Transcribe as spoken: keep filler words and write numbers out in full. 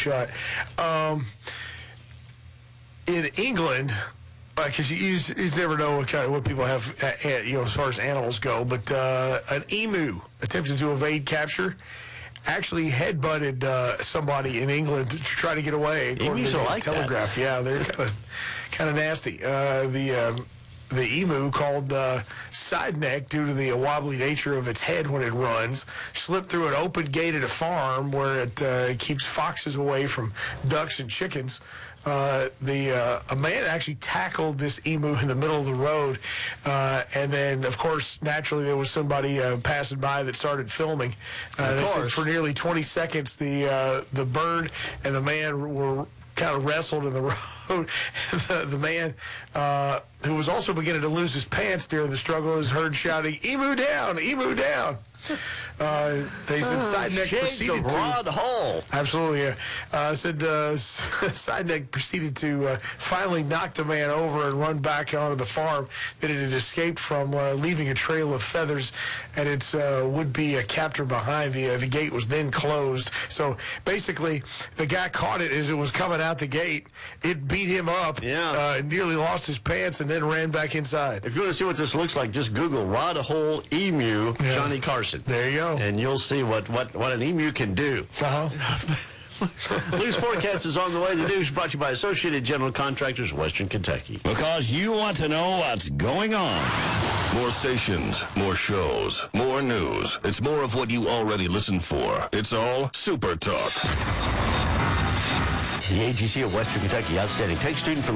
shot. Um, in England, because you, you, you never know what kind of, what people have, uh, you know, as far as animals go. But uh, an emu attempting to evade capture actually headbutted uh, somebody in England to try to get away. Emus are like Telegraph. that. Yeah, they're kind of kind of nasty. Uh, the um, the emu, called uh, side neck due to the wobbly nature of its head when it runs, slipped through an open gate at a farm where it uh, keeps foxes away from ducks and chickens. Uh, the uh, a man actually tackled this emu in the middle of the road, uh, and then, of course, naturally there was somebody uh, passing by that started filming. Uh, of they said course. for nearly twenty seconds, the uh, the bird and the man were kind of wrestled in the road. the, the man, uh, who was also beginning to lose his pants during the struggle, is heard shouting, "Emu down! Emu down!" Uh, they said Side Neck proceeded of to Rod Hull. Absolutely, yeah. Uh, said uh, Side Neck proceeded to uh, finally knock the man over and run back onto the farm that it had escaped from, uh, leaving a trail of feathers and its uh, would-be a captor behind. The uh, the gate was then closed. So basically, the guy caught it as it was coming out the gate. It beat him up. Yeah. Uh, nearly lost his pants and then ran back inside. If you want to see what this looks like, just Google Rod Hull emu Yeah. Johnny Carson. There you go. And you'll see what, what, what an emu can do. Uh-huh. Lou's forecast is on the way. The news brought to you by Associated General Contractors, Western Kentucky. Because you want to know what's going on. More stations, more shows, more news. It's more of what you already listen for. It's all Super Talk. The A G C of Western Kentucky, outstanding. Take student from